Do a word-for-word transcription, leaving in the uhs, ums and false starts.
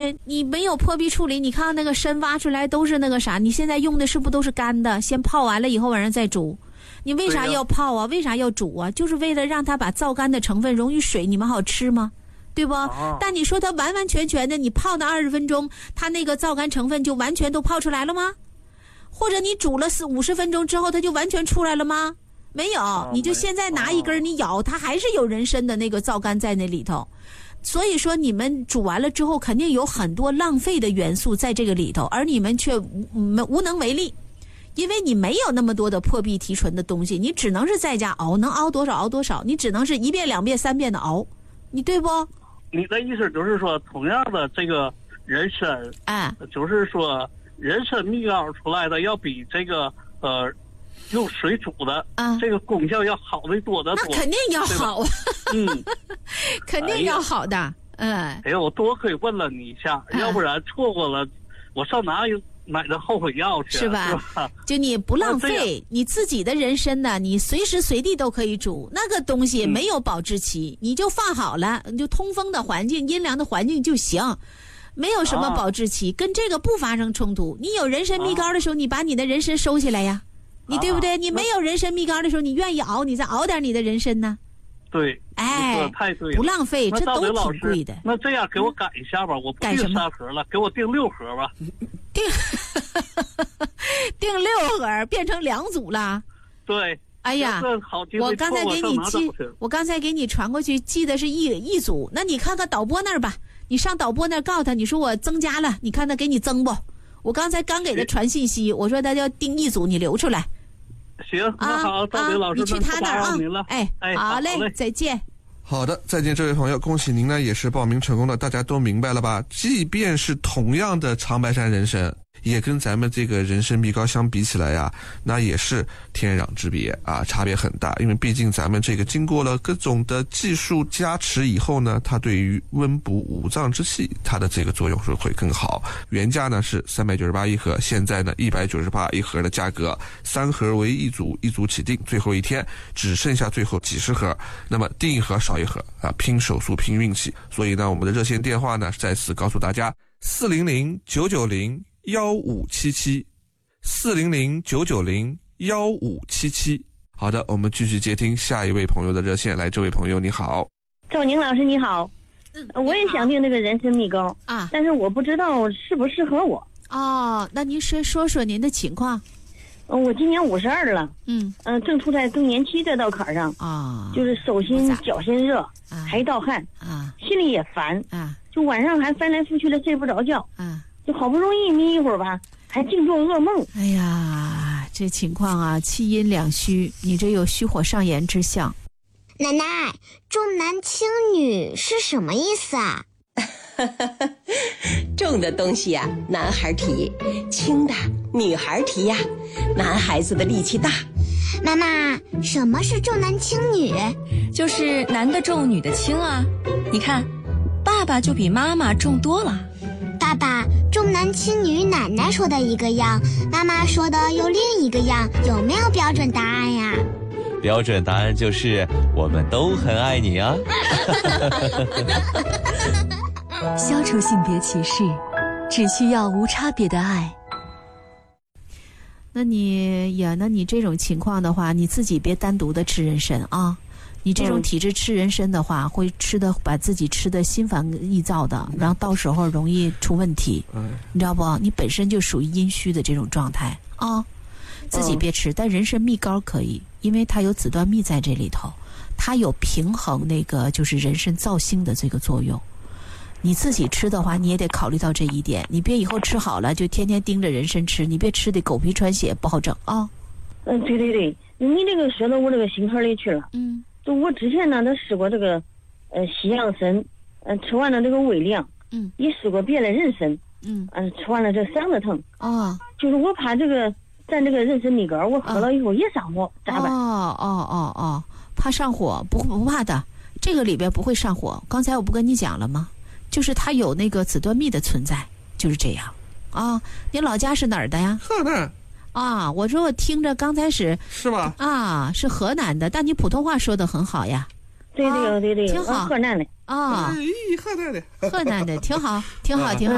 对？你没有破壁处理，你看看那个参挖出来都是那个啥，你现在用的是不是都是干的？先泡完了以后晚上再煮。你为啥要泡啊？为啥要煮啊？就是为了让它把皂苷的成分溶于水，你们好吃吗？对不？ 啊、 但你说它完完全全的，你泡那二十分钟，它那个皂苷成分就完全都泡出来了吗？或者你煮了四五十分钟之后，它就完全出来了吗？没有， 啊、 你就现在拿一根你咬，它还是有人参的那个皂苷在那里头。所以说你们煮完了之后，肯定有很多浪费的元素在这个里头，而你们却无无能为力。因为你没有那么多的破壁提纯的东西，你只能是在家熬，能熬多少熬多少，你只能是一遍两遍三遍的熬，你对不？ 你的意思就是说，同样的这个人参， 哎， 就是说人参蜜膏出来的要比这个呃用水煮的、啊、这个功效要好的多得多。 那肯定要好啊， 嗯， 肯定要好的。嗯， 哎呀，我多亏问了你一下， 哎、 要不然错过了，我上哪有买的后悔药去？ 是吧？ 是吧？ 就你不浪费你自己的人参呢，你随时随地都可以煮。那个东西没有保质期，嗯、你就放好了，你就通风的环境、阴凉的环境就行，没有什么保质期，啊、跟这个不发生冲突。你有人参蜜膏的时候，啊、你把你的人参收起来呀，你对不对？啊、你没有人参蜜膏的时候，你愿意熬，你再熬点你的人参呢。 对， 哎， 太对了， 不浪费，这都挺贵的。 那这样给我改一下吧，我不订三盒了，给我订六盒吧。 订订六盒变成两组了。 对。 哎呀，我刚才给你寄，我刚才给你传过去，寄的是一一组。那你看看导播那儿吧，你上导播那儿告诉他，你说我增加了，你看他给你增不？我刚才刚给他传信息，我说他要订一组，你留出来。 行，那好，赵林老师， 你去他那儿啊。 哎哎，好嘞，再见。 好的，再见，这位朋友，恭喜您呢，也是报名成功的。大家都明白了吧？即便是同样的长白山人参，也跟咱们这个人参蜜膏相比起来呀，那也是天壤之别啊，差别很大。因为毕竟咱们这个经过了各种的技术加持以后呢，它对于温补五脏之气，它的这个作用是会更好。原价呢是三百九十八一盒，现在呢一百九十八一盒的价格，三盒为一组，一组起订，最后一天只剩下最后几十盒，那么订一盒少一盒啊，拼手速拼运气。所以呢，我们的热线电话呢再次告诉大家：四零零九九零幺五七七，四零零九九零幺五七七。好的，我们继续接听下一位朋友的热线。来，这位朋友你好。 赵宁老师你好，嗯，我也想订那个人参蜜膏啊， 但是我不知道适不适合我。 哦，那您先说说您的情况。 嗯，我今年五十二了， 嗯嗯、呃，正处在更年期这道坎上啊， 就是手心脚心热， 啊， 还盗汗啊， 心里也烦啊， 就晚上还翻来覆去的睡不着觉啊， 就好不容易眯一会儿吧，还净做噩梦。 哎呀，这情况啊，气阴两虚，你这有虚火上炎之象。 奶奶，重男轻女是什么意思啊？ 重的东西呀、啊，男孩提；轻的女孩提呀。男孩子的力气大。 妈妈，什么是重男轻女？ 就是男的重，女的轻啊。你看，爸爸就比妈妈重多了。 爸爸，重男轻女，奶奶说的一个样，妈妈说的又另一个样，有没有标准答案呀？ 标准答案就是我们都很爱你啊。 消除性别歧视，只需要无差别的爱。 那你呀，那你这种情况的话，你自己别单独的吃人参啊。你这种体质吃人参的话，嗯、会吃的把自己吃的心烦意躁的，然后到时候容易出问题。嗯，你知道不？你本身就属于阴虚的这种状态啊，自己别吃。但人参蜜膏可以，因为它有紫端蜜在这里头，它有平衡那个就是人参燥性的这个作用。你自己吃的话，你也得考虑到这一点，你别以后吃好了就天天盯着人参吃，你别吃的狗皮穿血，不好整啊。 嗯，对对对，你这个说到我这个心坎里去了。 嗯， 就我之前呢，都试过这个，呃，西洋参，呃，吃完了这个胃凉， 嗯， 也试过别的人参， 嗯， 呃，吃完了这嗓子疼。 哦， 就是我怕这个咱这个人参蜜膏，我喝了以后也上火，咋办？ 哦哦哦哦，怕上火？不不怕的，这个里边不会上火。刚才我不跟你讲了吗？就是它有那个紫端蜜的存在，就是这样啊。你老家是哪儿的呀？ 河南。 啊，我说我听着刚开始是吧？ 啊，是河南的，但你普通话说的很好呀。 对对对对， 挺好。 河南的啊， 哎，河南的， 河南的挺好，挺好，挺好。